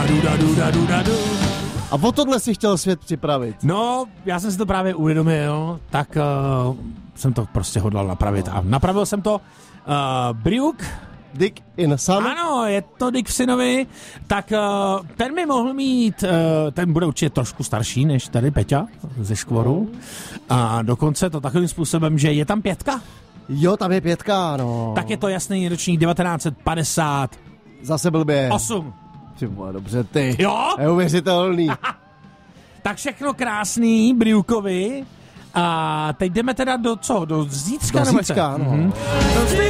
A o tohle si chtěl svět připravit. No, já jsem si to právě uvědomil, tak jsem to prostě hodlal napravit. A napravil jsem to. Briuk. Dick in Sun. Ano, je to Dick v synovi. Tak ten by mohl mít, ten bude určitě trošku starší než tady Peťa ze Škvoru. A dokonce to takovým způsobem, že je tam 5. Jo, tam je 5, no. Tak je to jasný ročník 1950. Zase blbě. 8. Ty vole, dobře, ty. Jo? Neuvěřitelný. Tak všechno krásný Briukovi. A teď jdeme teda do co? Do zítřka? Do zítřka, no.